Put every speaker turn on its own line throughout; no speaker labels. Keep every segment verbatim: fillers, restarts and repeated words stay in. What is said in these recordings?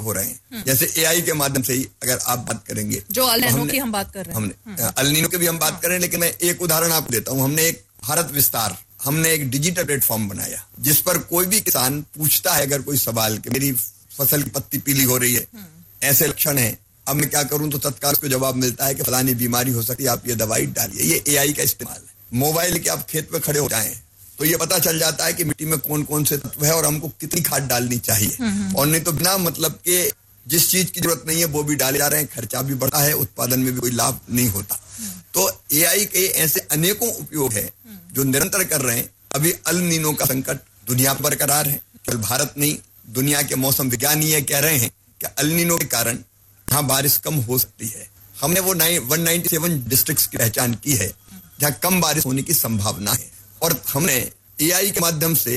हो रहे हैं, जैसे एआई के माध्यम से ही अगर आप बात करेंगे,
जो अल नीनो की हम बात कर रहे हैं,
हमने अल नीनो की भी हम बात करें, लेकिन मैं एक उदाहरण आपको देता हूँ। हमने एक भारत विस्तार, हमने एक डिजिटल प्लेटफॉर्म बनाया जिस पर कोई भी किसान पूछता है अगर कोई सवाल कि मेरी फसल की पत्ती पीली हो रही है, ऐसे लक्षण है, अब मैं क्या करूं, तो तत्काल उसको जवाब मिलता है कि फलानी बीमारी हो सकती है, आप ये दवाई डालिए। ये एआई का इस्तेमाल है। मोबाइल के आप खेत में खड़े हो जाएं तो ये पता चल जाता है कि मिट्टी में कौन कौन से तत्व है और हमको कितनी खाद डालनी चाहिए, और नहीं तो बिना मतलब के जिस चीज की जरूरत नहीं है वो भी डाले जा रहे हैं, खर्चा भी बढ़ता है, उत्पादन में भी कोई लाभ नहीं होता। तो एआई के ऐसे अनेकों उपयोग है जो निरंतर कर रहे हैं। अभी अल नीनो का संकट दुनिया पर बरकरार है, केवल भारत नहीं, दुनिया के मौसम विज्ञानी ये कह रहे हैं कि अल नीनो के कारण यहाँ बारिश कम हो सकती है। हमने वो वन नाइंटी सेवन डिस्ट्रिक्ट्स की पहचान की है जहाँ कम बारिश होने की संभावना है, और हमने एआई के माध्यम से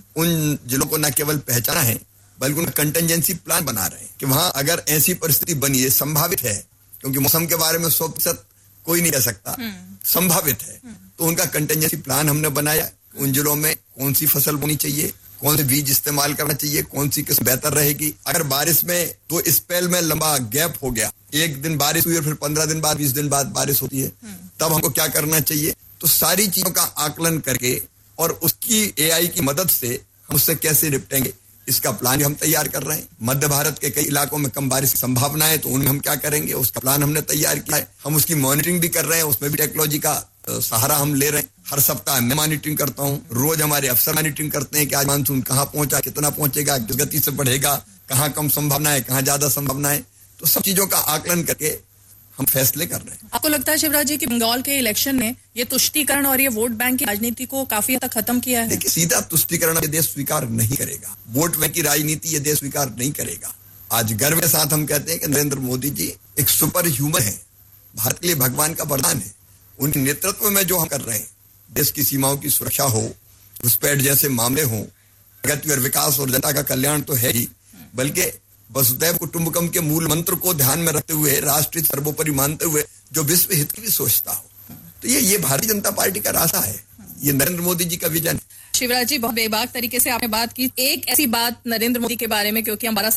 उन जिलों को न केवल पहचाना है बल्कि उनका कंटेंजेंसी प्लान बना रहे हैं कि वहां अगर ऐसी परिस्थिति बनी है, संभावित है, क्योंकि मौसम के बारे में सौ प्रतिशत कोई नहीं कह सकता, संभावित है, तो उनका कंटेंजेंसी प्लान हमने बनाया। उन जिलों में कौन सी फसल बोनी चाहिए, कौन से बीज इस्तेमाल करना चाहिए, कौन सी किस्म बेहतर रहेगी। अगर बारिश में दो स्पेल में लंबा गैप हो गया, एक दिन बारिश हुई और फिर पंद्रह दिन बाद बीस दिन बाद बारिश होती है, तब हमको क्या करना चाहिए। तो सारी चीजों का आकलन करके और उसकी एआई की मदद से हम उससे कैसे निपटेंगे, इसका प्लान हम तैयार कर रहे हैं। मध्य भारत के कई इलाकों में कम बारिश की संभावना है, तो उनमें हम क्या करेंगे, उसका प्लान हमने तैयार किया है। हम उसकी मॉनिटरिंग भी कर रहे हैं, उसमें भी टेक्नोलॉजी का सहारा हम ले रहे हैं। हर सप्ताह मैं मॉनिटरिंग करता हूँ, रोज हमारे अफसर मॉनिटरिंग करते हैं कि आज मानसून कहाँ पहुंचा, कितना पहुंचेगा, किस गति से बढ़ेगा, कहाँ कम संभावना है, कहाँ ज्यादा संभावना है। तो सब चीजों का आकलन करके हम फैसले कर रहे हैं।
आपको लगता है शिवराज जी कि बंगाल के इलेक्शन ने ये तुष्टीकरण और ये वोट बैंक की राजनीति को काफी हद तक खत्म किया है?
देखिए, सीधा तुष्टीकरण ये देश स्वीकार नहीं करेगा, वोट बैंक की राजनीति ये देश स्वीकार नहीं करेगा। आज गर्व के साथ हम कहते हैं कि नरेंद्र मोदी जी एक सुपर ह्यूमन है, भारत के लिए भगवान का वरदान है। उनके नेतृत्व में जो हम कर रहे हैं, देश की सीमाओं की सुरक्षा हो, घुसपैठ जैसे मामले हो, प्रगति और विकास और जनता का कल्याण तो है ही, बल्कि वसुधैव कुटुंबकम के मूल मंत्र को ध्यान में रखते हुए, राष्ट्रीय सर्वोपरि मानते हुए जो विश्व हित की भी सोचता हो, तो ये ये भारतीय जनता पार्टी का रास्ता है, ये नरेंद्र मोदी जी का विजन है।
शिवराज जी, बहुत बेबाक तरीके से आपने बात की। एक ऐसी बात नरेंद्र मोदी के बारे में, क्योंकि हम बारह